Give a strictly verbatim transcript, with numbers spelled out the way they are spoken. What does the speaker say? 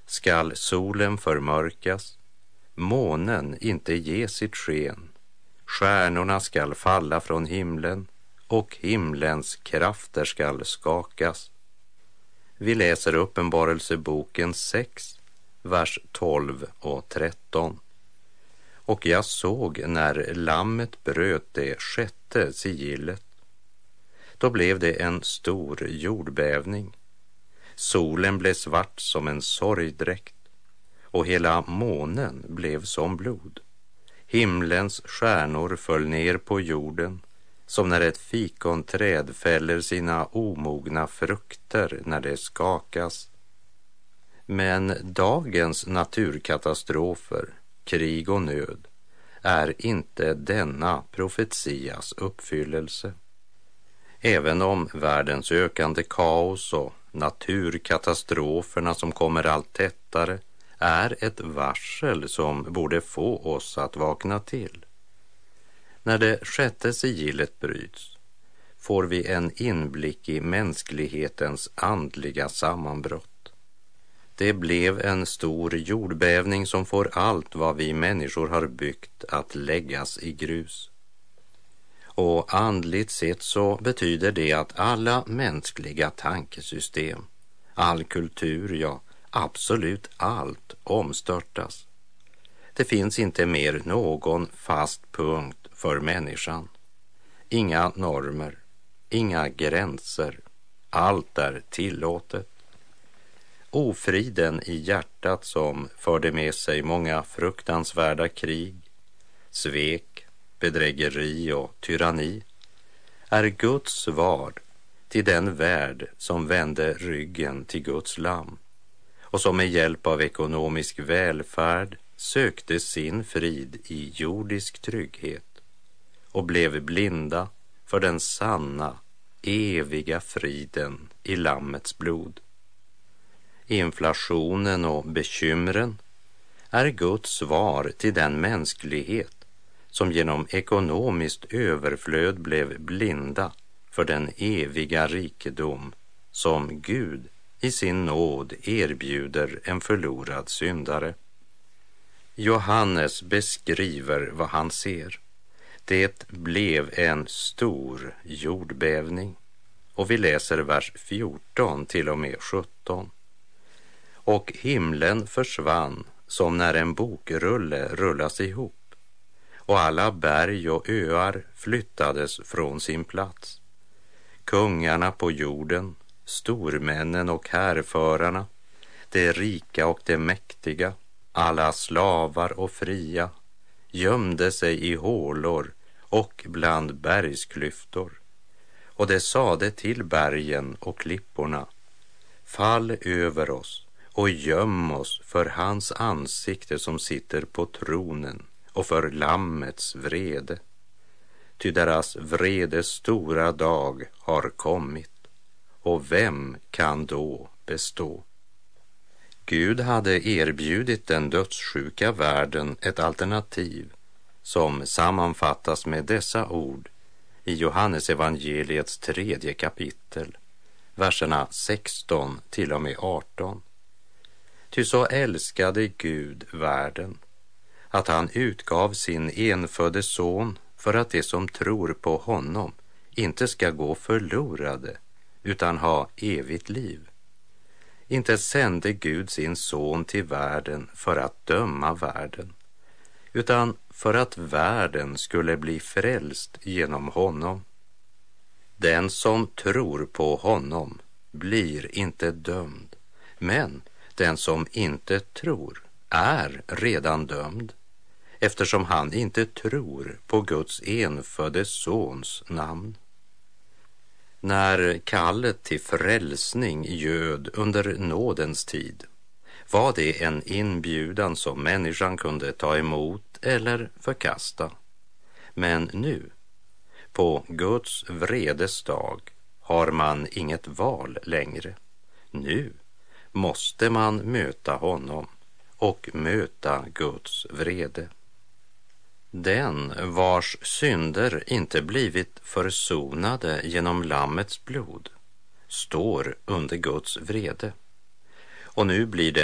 skall solen förmörkas, månen inte ge sitt sken, stjärnorna skall falla från himlen och himlens krafter skall skakas. Vi läser Uppenbarelseboken sex, vers tolv och tretton. Och jag såg när lammet bröt det sjätte sigillet. Då blev det en stor jordbävning. Solen blev svart som en sorgdräkt och hela månen blev som blod. Himlens stjärnor föll ner på jorden som när ett fikonträd fäller sina omogna frukter när det skakas. Men dagens naturkatastrofer, krig och nöd, är inte denna profetias uppfyllelse. Även om världens ökande kaos och naturkatastroferna som kommer allt tättare är ett varsel som borde få oss att vakna till. När det sjätte sigillet bryts får vi en inblick i mänsklighetens andliga sammanbrott. Det blev en stor jordbävning som får allt vad vi människor har byggt att läggas i grus. Och andligt sett så betyder det att alla mänskliga tankesystem, all kultur, ja absolut allt omstörtas. Det finns inte mer någon fast punkt för människan. Inga normer, inga gränser, allt är tillåtet. Ofriden i hjärtat som förde med sig många fruktansvärda krig, svek, bedrägeri och tyranni är Guds svar till den värld som vände ryggen till Guds lamm och som med hjälp av ekonomisk välfärd sökte sin frid i jordisk trygghet och blev blinda för den sanna, eviga friden i Lammets blod. Inflationen och bekymren är Guds svar till den mänsklighet som genom ekonomiskt överflöd blev blinda för den eviga rikedom som Gud i sin nåd erbjuder en förlorad syndare. Johannes beskriver vad han ser. Det blev en stor jordbävning. Och vi läser vers fjorton till och med sjutton. Och himlen försvann som när en bokrulle rullas ihop. Och alla berg och öar flyttades från sin plats. Kungarna på jorden, stormännen och härförarna, det rika och det mäktiga, alla slavar och fria, gömde sig i hålor och bland bergsklyftor. Och det sade till bergen och klipporna: fall över oss och göm oss för hans ansikte som sitter på tronen och för Lammets vrede. Ty deras vredes stora dag har kommit, och vem kan då bestå? Gud hade erbjudit den dödssjuka världen ett alternativ som sammanfattas med dessa ord i Johannes evangeliets tredje kapitel, verserna sexton till och med arton. Ty så älskade Gud världen att han utgav sin enfödde son för att de som tror på honom inte ska gå förlorade utan ha evigt liv. Inte sände Gud sin son till världen för att döma världen, utan för att världen skulle bli frälst genom honom. Den som tror på honom blir inte dömd, men den som inte tror är redan dömd, eftersom han inte tror på Guds enfödde sons namn. När kallet till frälsning ljöd under nådens tid var det en inbjudan som människan kunde ta emot eller förkasta. Men nu, på Guds vredes dag, har man inget val längre. Nu måste man möta honom och möta Guds vrede. Den vars synder inte blivit försonade genom Lammets blod står under Guds vrede. Och nu blir det